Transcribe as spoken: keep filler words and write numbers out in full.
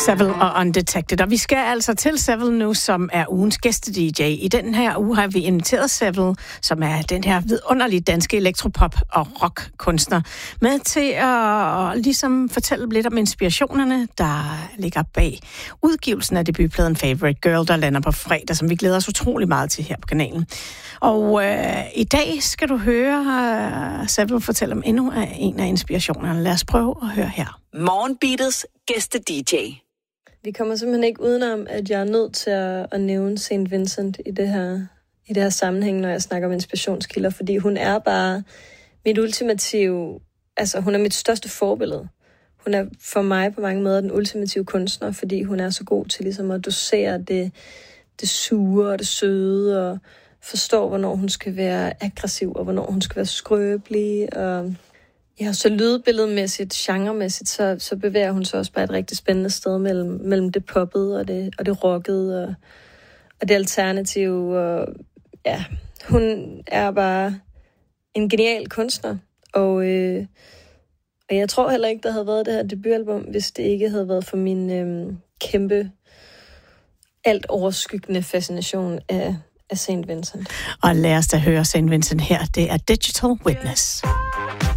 Seville og Undetected. Og vi skal altså til Seville nu, som er ugens gæste-D J. I den her uge har vi inviteret Seville, som er den her vidunderlige danske elektropop- og rockkunstner, med til at, at ligesom fortælle lidt om inspirationerne, der ligger bag udgivelsen af debutpladen Favorite Girl, der lander på fredag, som vi glæder os utrolig meget til her på kanalen. Og øh, i dag skal du høre uh, Seville fortælle om endnu en af inspirationerne. Lad os prøve at høre her. Morgenbeatets gæste-D J. Vi kommer simpelthen ikke udenom, at jeg er nødt til at, at nævne Saint Vincent i det her i det her sammenhæng, når jeg snakker om inspirationskilder, fordi hun er bare mit ultimative, altså hun er mit største forbillede. Hun er for mig på mange måder den ultimative kunstner, fordi hun er så god til ligesom at dosere det, det sure og det søde, og forstår, hvornår hun skal være aggressiv, og hvornår hun skal være skrøbelig, og ja, så lydbilledmæssigt, genremæssigt, så, så bevæger hun sig også bare et rigtig spændende sted mellem, mellem det poppede og det, og det rockede og, og det alternative. Og, ja, hun er bare en genial kunstner, og, øh, og jeg tror heller ikke, der havde været det her debutalbum, hvis det ikke havde været for min øh, kæmpe, alt overskyggende fascination af, af Saint Vincent. Og lad os da høre Saint Vincent her. Det er Digital Witness.